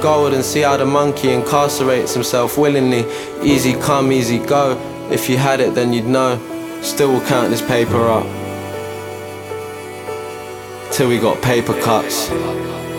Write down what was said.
gold and see how the monkey incarcerates himself willingly. Easy come, easy go. If you had it, then you'd know. Still will count this paper up till we got paper cuts.